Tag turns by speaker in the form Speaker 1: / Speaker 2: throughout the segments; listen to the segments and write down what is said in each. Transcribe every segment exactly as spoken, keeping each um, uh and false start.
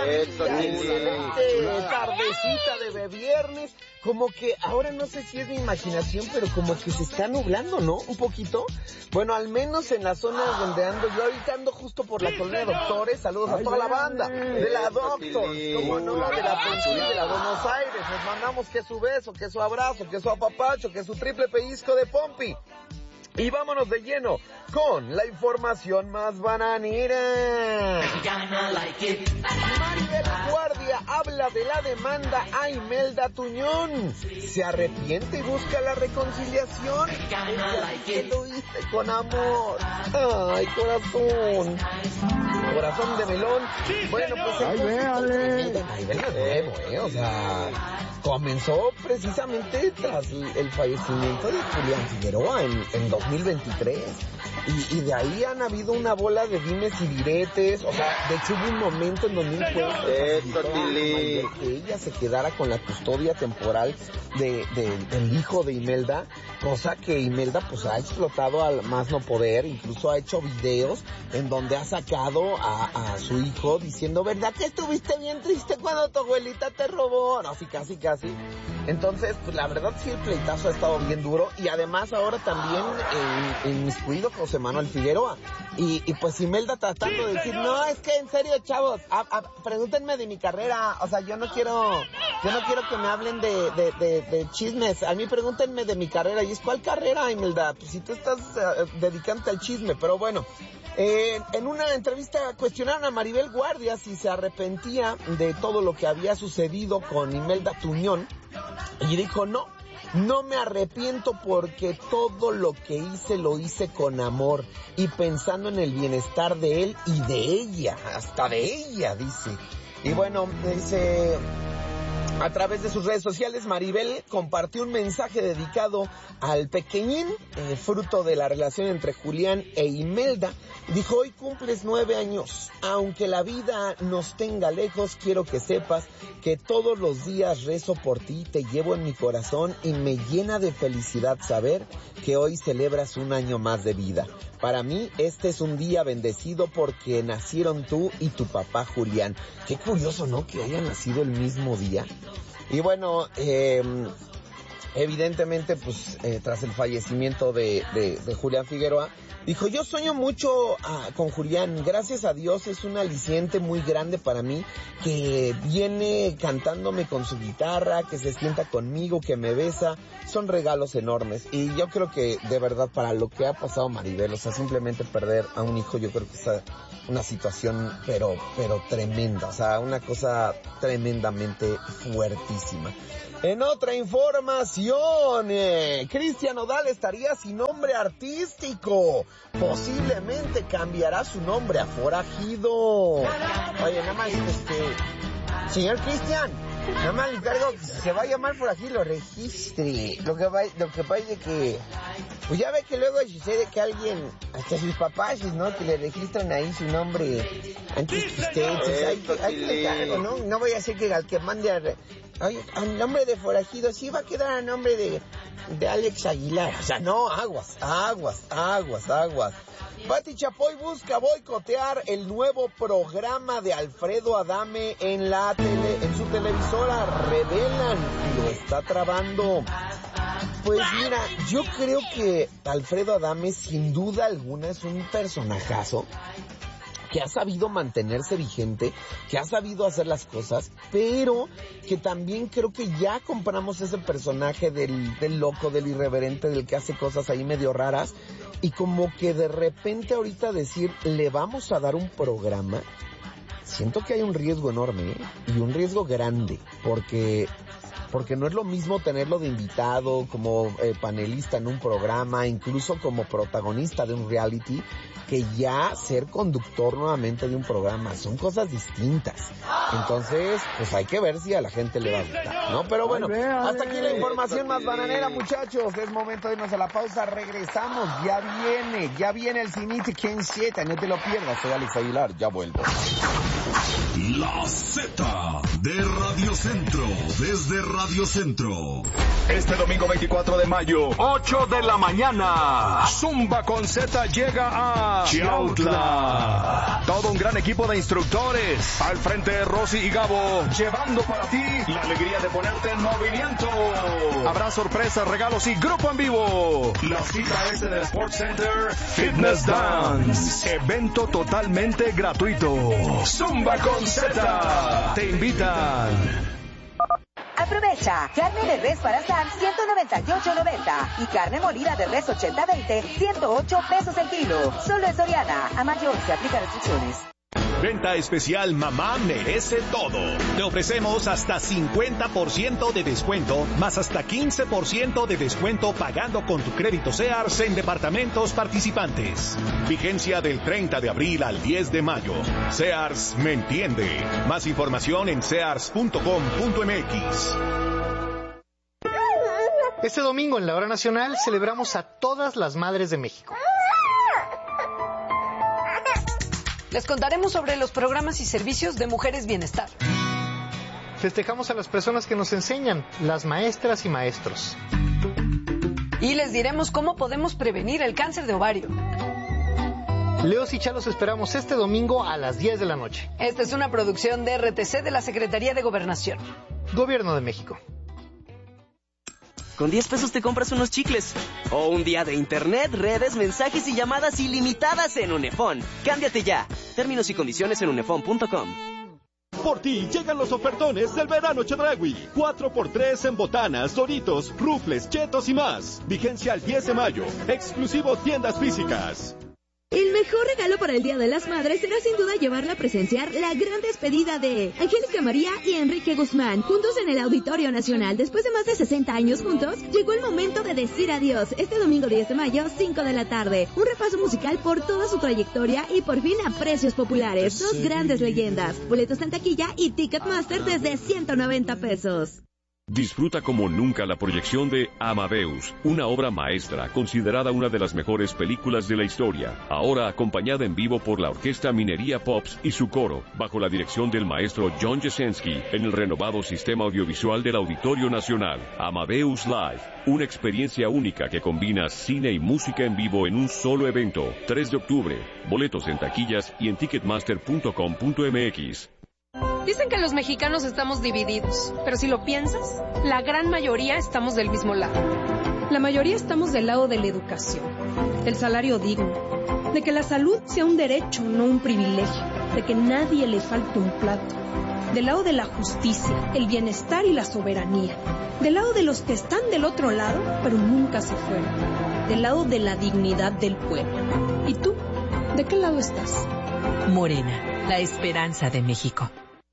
Speaker 1: maravilla! Excelente tardecita de viernes. Como que ahora no sé si es mi imaginación, pero como que se está nublando, ¿no? Un poquito. Bueno, al menos en las zonas donde ando. Yo ahorita ando justo por la colonia Doctores. Saludos a toda la banda de la Doctors, como no, de la Pensil, de la Buenos Aires. Les mandamos que su beso, que su abrazo, que su apapacho, que su triple pellizco de pompi. Y vámonos de lleno con la información más bananera. Maribel Guardia habla de la demanda a Imelda Tuñón. Se arrepiente y busca la reconciliación. Que lo hice con amor. Ay, corazón. Corazón de melón. Bueno, pues entonces... Ay, véale. de nuevo, eh, o sea... Comenzó precisamente tras el fallecimiento de Julián Figueroa en, en dos mil veintitrés. Y, y de ahí han habido una bola de dimes y diretes. O sea, de hecho hubo un momento en donde un juez que ella se quedara con la custodia temporal de, de, del hijo de Imelda, cosa que Imelda pues ha explotado al más no poder. Incluso ha hecho videos en donde ha sacado a, a su hijo diciendo, ¿verdad que estuviste bien triste cuando tu abuelita te robó? No, sí, casi, casi. Entonces, pues la verdad sí el pleitazo ha estado bien duro. Y además ahora también en, en inmiscuido José Manuel Figueroa. Y, y pues Imelda tratando de decir, no, es que en serio, chavos, a, a, pregúntenme de mi carrera. O sea, yo no quiero, yo no quiero que me hablen de, de, de, de chismes. A mí pregúntenme de mi carrera. Y es, ¿cuál carrera, Imelda? Pues si tú estás uh, dedicándote al chisme. Pero bueno, eh, en una entrevista cuestionaron a Maribel Guardia si se arrepentía de todo lo que había sucedido con Imelda Tuñón. Y dijo, no, no me arrepiento porque todo lo que hice lo hice con amor y pensando en el bienestar de él y de ella, hasta de ella, dice. Y bueno, dice, a través de sus redes sociales, Maribel compartió un mensaje dedicado al pequeñín, eh, fruto de la relación entre Julián e Imelda. Dijo, hoy cumples nueve años, aunque la vida nos tenga lejos, quiero que sepas que todos los días rezo por ti, te llevo en mi corazón y me llena de felicidad saber que hoy celebras un año más de vida. Para mí este es un día bendecido porque nacieron tú y tu papá Julián. Qué curioso, ¿no? Que hayan nacido el mismo día. Y bueno, eh... evidentemente, pues, eh, tras el fallecimiento de, de, de Julián Figueroa, dijo, yo sueño mucho ah, con Julián, gracias a Dios es un aliciente muy grande para mí, que viene cantándome con su guitarra, que se sienta conmigo, que me besa, son regalos enormes. Y yo creo que, de verdad, para lo que ha pasado Maribel, o sea, simplemente perder a un hijo, yo creo que es una situación, pero, pero tremenda, o sea, una cosa tremendamente fuertísima. En otra información, eh, Cristian Nodal estaría sin nombre artístico. Posiblemente cambiará su nombre a Forajido. Oye, nada más, este... señor Cristian, nada más le encargo que si se va a llamar Forajido, lo registre. Lo que va, lo que pasa es que... pues ya ve que luego sucede que alguien, hasta sus papás, ¿no? Que le registran ahí su nombre antes que usted. Entonces, hay, hay que dejarlo, ¿no? No voy a hacer que al que mande a... Oye, al nombre de Forajido, sí va a quedar a nombre de, de Alex Aguilar. O sea, no, aguas, aguas, aguas, aguas. Pati Chapoy busca boicotear el nuevo programa de Alfredo Adame en la tele, en su televisora. Revelan y lo está trabando. Pues mira, yo creo que Alfredo Adame sin duda alguna es un personajazo que ha sabido mantenerse vigente, que ha sabido hacer las cosas, pero que también creo que ya compramos ese personaje del, del loco, del irreverente, del que hace cosas ahí medio raras, y como que de repente ahorita decir, le vamos a dar un programa, siento que hay un riesgo enorme, ¿eh? Y un riesgo grande, porque... porque no es lo mismo tenerlo de invitado, como eh, panelista en un programa, incluso como protagonista de un reality, que ya ser conductor nuevamente de un programa. Son cosas distintas. Entonces, pues hay que ver si a la gente le va a gustar, ¿no? Pero bueno, hasta aquí la información más bananera, muchachos. Es momento de irnos a la pausa. Regresamos. Ya viene, ya viene el Cinite Ken siete. No te lo pierdas. Soy Alex Aguilar. Ya vuelvo.
Speaker 2: La Z de Radio Radio Centro, desde Radio Centro.
Speaker 3: Este domingo veinticuatro de mayo, ocho de la mañana, Zumba con Z llega a Chiautla. Todo un gran equipo de instructores, al frente de Rosy y Gabo, llevando para ti la alegría de ponerte en movimiento. Habrá sorpresas, regalos y grupo en vivo. La cita es en el Sports Center Fitness Dance. Evento totalmente gratuito. Zumba con Z. Te invitan.
Speaker 4: Aprovecha, carne de res para Sam ciento noventa y ocho noventa y carne molida de res ochenta veinte ciento ocho pesos el kilo. Solo en Soriana. A mayor se aplica restricciones.
Speaker 5: Venta especial Mamá Merece Todo. Te ofrecemos hasta cincuenta por ciento de descuento, más hasta quince por ciento de descuento pagando con tu crédito Sears en departamentos participantes. Vigencia del treinta de abril al diez de mayo. Sears me entiende. Más información en sears punto com punto m x.
Speaker 6: Este domingo en la Hora Nacional celebramos a todas las madres de México.
Speaker 7: Les contaremos sobre los programas y servicios de Mujeres Bienestar.
Speaker 6: Festejamos a las personas que nos enseñan, las maestras y maestros.
Speaker 7: Y les diremos cómo podemos prevenir el cáncer de ovario.
Speaker 6: Leos y Chalos esperamos este domingo a las diez de la noche.
Speaker 7: Esta es una producción de R T C de la Secretaría de Gobernación.
Speaker 6: Gobierno de México.
Speaker 8: Con diez pesos te compras unos chicles. O un día de internet, redes, mensajes y llamadas ilimitadas en Unefón. Cámbiate ya. Términos y condiciones en unefón punto com.
Speaker 9: Por ti llegan los ofertones del verano Chedraui. cuatro por tres en botanas, doritos, rufles, chetos y más. Vigencia al diez de mayo. Exclusivo tiendas físicas.
Speaker 10: El mejor regalo para el Día de las Madres será sin duda llevarla a presenciar la gran despedida de Angélica María y Enrique Guzmán, juntos en el Auditorio Nacional. Después de más de sesenta años juntos, llegó el momento de decir adiós. Este domingo diez de mayo, cinco de la tarde. Un repaso musical por toda su trayectoria y por fin a precios populares. Dos grandes leyendas. Boletos en taquilla y Ticketmaster desde ciento noventa pesos.
Speaker 11: Disfruta como nunca la proyección de Amadeus, una obra maestra considerada una de las mejores películas de la historia, ahora acompañada en vivo por la Orquesta Minería Pops y su coro, bajo la dirección del maestro John Jasenski, en el renovado sistema audiovisual del Auditorio Nacional. Amadeus Live, una experiencia única que combina cine y música en vivo en un solo evento. tres de octubre, boletos en taquillas y en ticketmaster punto com punto m x.
Speaker 12: Dicen que los mexicanos estamos divididos, pero si lo piensas, la gran mayoría estamos del mismo lado. La mayoría estamos del lado de la educación, del salario digno, de que la salud sea un derecho, no un privilegio, de que nadie le falte un plato, del lado de la justicia, el bienestar y la soberanía, del lado de los que están del otro lado, pero nunca se fueron, del lado de la dignidad del pueblo. ¿Y tú? ¿De qué lado estás?
Speaker 13: Morena, la esperanza de México.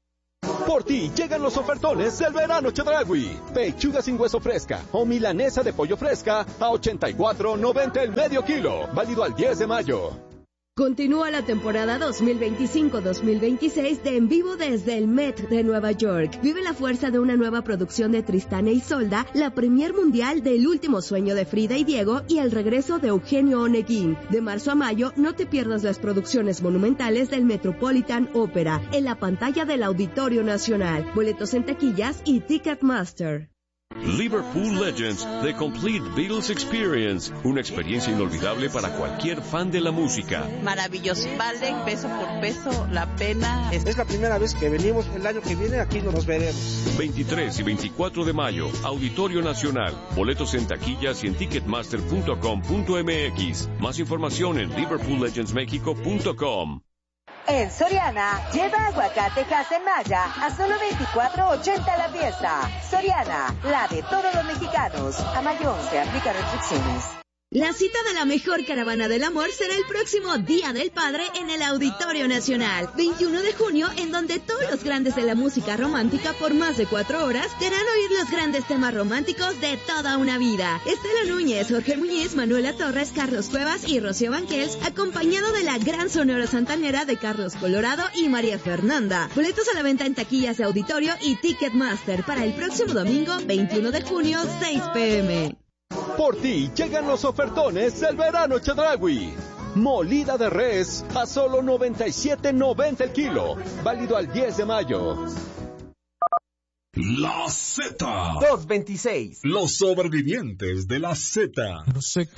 Speaker 9: Por ti llegan los ofertones del verano Chedraui. Pechuga sin hueso fresca o milanesa de pollo fresca a ochenta y cuatro noventa el medio kilo. Válido al diez de mayo.
Speaker 10: Continúa la temporada dos mil veinticinco dos mil veintiséis de En Vivo desde el Met de Nueva York. Vive la fuerza de una nueva producción de Tristán e Isolda, la premier mundial del Último Sueño de Frida y Diego y el regreso de Eugenio Oneguín. De marzo a mayo, no te pierdas las producciones monumentales del Metropolitan Opera en la pantalla del Auditorio Nacional. Boletos en taquillas y Ticketmaster.
Speaker 11: Liverpool Legends, The Complete Beatles Experience, una experiencia inolvidable para cualquier fan de la música.
Speaker 14: Maravilloso, vale peso por peso la pena.
Speaker 15: Es la primera vez que venimos, el año que viene aquí nos veremos.
Speaker 11: veintitrés y veinticuatro de mayo, Auditorio Nacional, boletos en taquillas y en ticketmaster punto com punto m x. Más información en liverpool legends mexico punto com.
Speaker 4: En Soriana, lleva aguacate en Maya a solo veinticuatro ochenta la pieza. Soriana, la de todos los mexicanos. A mayor se aplica restricciones.
Speaker 10: La cita de la mejor caravana del amor será el próximo Día del Padre en el Auditorio Nacional, veintiuno de junio, en donde todos los grandes de la música romántica por más de cuatro horas te harán oír los grandes temas románticos de toda una vida. Estela Núñez, Jorge Muñiz, Manuela Torres, Carlos Cuevas y Rocío Banquels, acompañado de la gran sonora santanera de Carlos Colorado y María Fernanda. Boletos a la venta en taquillas de Auditorio y Ticketmaster para el próximo domingo, veintiuno de junio, seis pe eme.
Speaker 9: Por ti llegan los ofertones del verano Chedraui. Molida de res a solo noventa y siete noventa el kilo. Válido al diez de mayo.
Speaker 2: La Z.
Speaker 8: doscientos veintiséis.
Speaker 2: Los sobrevivientes de la Z.
Speaker 16: No sé